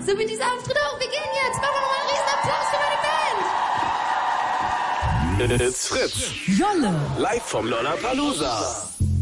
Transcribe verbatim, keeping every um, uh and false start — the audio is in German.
So wie dieser Auftritt auch. Wir gehen jetzt. Machen wir nochmal einen riesen Applaus für meine Band. It's Fritz. Jolle. Live vom Lollapalooza.